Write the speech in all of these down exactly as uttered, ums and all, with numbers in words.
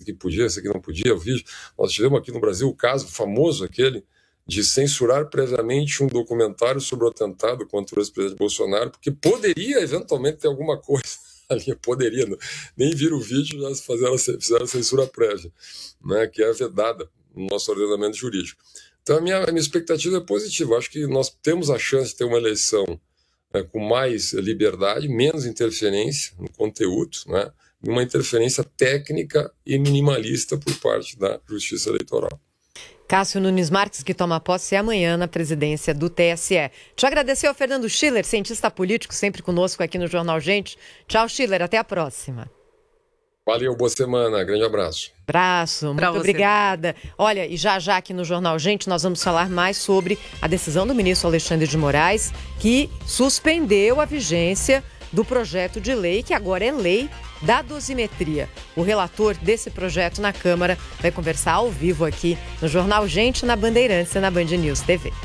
aqui podia, esse aqui não podia, o vídeo. Nós tivemos aqui no Brasil o caso famoso, aquele de censurar previamente um documentário sobre o atentado contra o ex-presidente Bolsonaro, porque poderia eventualmente ter alguma coisa ali, poderia, não, nem vir o vídeo, já fizeram, fizeram a censura prévia, né, que é vedada no nosso ordenamento jurídico. Então a minha, a minha expectativa é positiva, acho que nós temos a chance de ter uma eleição, né, com mais liberdade, menos interferência no conteúdo, né, e uma interferência técnica e minimalista por parte da Justiça Eleitoral. Cássio Nunes Marques, que toma posse amanhã na presidência do T S E. Te agradecer ao Fernando Schiller, cientista político, sempre conosco aqui no Jornal Gente. Tchau, Schiller, até a próxima. Valeu, boa semana, grande abraço. Abraço, muito pra você. Obrigada. Olha, e já já aqui no Jornal Gente nós vamos falar mais sobre a decisão do ministro Alexandre de Moraes, que suspendeu a vigência do projeto de lei, que agora é lei da dosimetria. O relator desse projeto na Câmara vai conversar ao vivo aqui no Jornal Gente, na Bandeirantes e na Band News T V.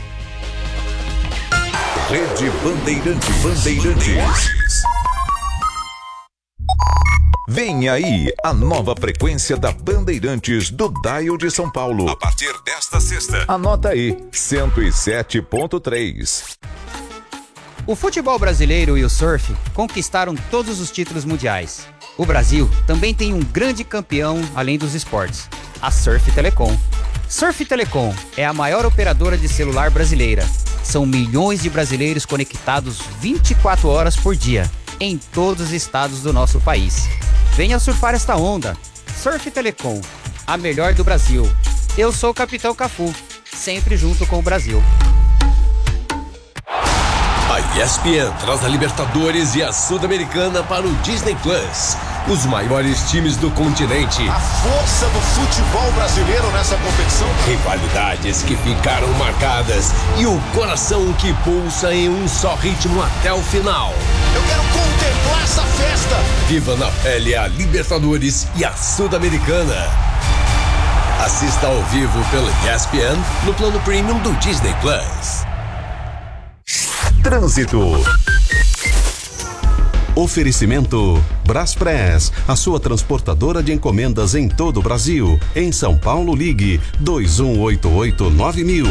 Rede Bandeirantes. Bandeirantes. Vem aí a nova frequência da Bandeirantes do Dial de São Paulo. A partir desta sexta. Anota aí, cento e sete ponto três. O futebol brasileiro e o surf conquistaram todos os títulos mundiais. O Brasil também tem um grande campeão além dos esportes, a Surf Telecom. Surf Telecom é a maior operadora de celular brasileira. São milhões de brasileiros conectados vinte e quatro horas por dia, em todos os estados do nosso país. Venha surfar esta onda. Surf Telecom, a melhor do Brasil. Eu sou o Capitão Cafu, sempre junto com o Brasil. A E S P N traz a Libertadores e a Sul-Americana para o Disney Plus. Os maiores times do continente. A força do futebol brasileiro nessa competição. Rivalidades que ficaram marcadas e o coração que pulsa em um só ritmo até o final. Eu quero contemplar essa festa. Viva na pele a Libertadores e a Sul-Americana. Assista ao vivo pelo E S P N no plano premium do Disney Plus. Trânsito. Oferecimento Braspress, a sua transportadora de encomendas em todo o Brasil. Em São Paulo, ligue dois um oito oito nove mil.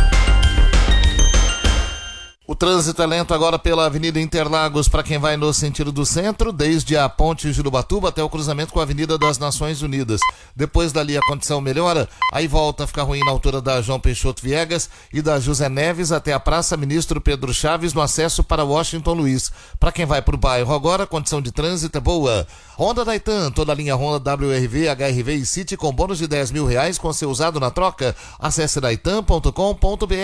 O trânsito é lento agora pela Avenida Interlagos para quem vai no sentido do centro, desde a Ponte Jurubatuba até o cruzamento com a Avenida das Nações Unidas. Depois dali a condição melhora, aí volta a ficar ruim na altura da João Peixoto Viegas e da José Neves até a Praça Ministro Pedro Chaves no acesso para Washington Luiz. Para quem vai para o bairro agora, a condição de trânsito é boa. Honda Daitan, toda a linha Honda W R V, H R V e City com bônus de dez mil reais com seu usado na troca. Acesse daitan ponto com ponto br.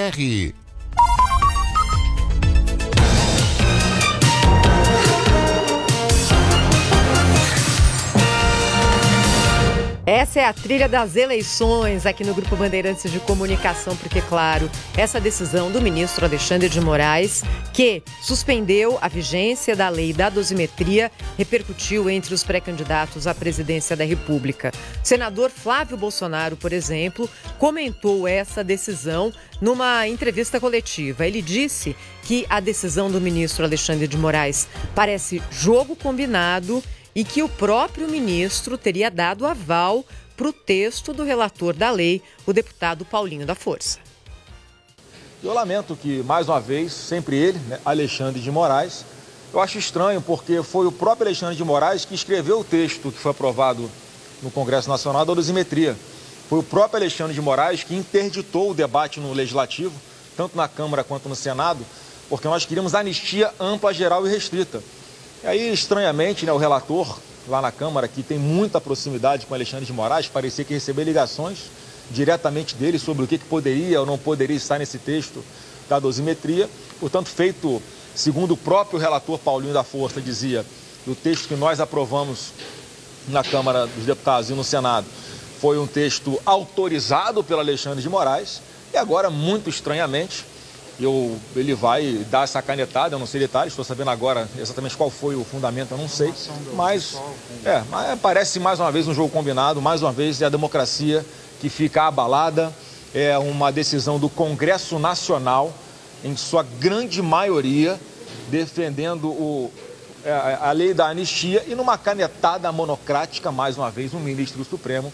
Essa é a trilha das eleições aqui no Grupo Bandeirantes de Comunicação, porque, claro, essa decisão do ministro Alexandre de Moraes, que suspendeu a vigência da lei da dosimetria, repercutiu entre os pré-candidatos à presidência da República. O senador Flávio Bolsonaro, por exemplo, comentou essa decisão numa entrevista coletiva. Ele disse que a decisão do ministro Alexandre de Moraes parece jogo combinado e que o próprio ministro teria dado aval para o texto do relator da lei, o deputado Paulinho da Força. Eu lamento que, mais uma vez, sempre ele, né, Alexandre de Moraes, eu acho estranho porque foi o próprio Alexandre de Moraes que escreveu o texto que foi aprovado no Congresso Nacional da dosimetria. Foi o próprio Alexandre de Moraes que interditou o debate no Legislativo, tanto na Câmara quanto no Senado, porque nós queríamos anistia ampla, geral e restrita. E aí, estranhamente, né, o relator lá na Câmara, que tem muita proximidade com Alexandre de Moraes, parecia que recebeu ligações diretamente dele sobre o que, que poderia ou não poderia estar nesse texto da dosimetria. Portanto, feito, segundo o próprio relator Paulinho da Força dizia, do texto que nós aprovamos na Câmara dos Deputados e no Senado, foi um texto autorizado pelo Alexandre de Moraes e agora, muito estranhamente, Eu, ele vai dar essa canetada, eu não sei detalhes, estou sabendo agora exatamente qual foi o fundamento, eu não sei, mas, é, mas parece mais uma vez um jogo combinado, mais uma vez é a democracia que fica abalada, é uma decisão do Congresso Nacional, em sua grande maioria, defendendo o, a, a lei da anistia e numa canetada monocrática, mais uma vez, um ministro do Supremo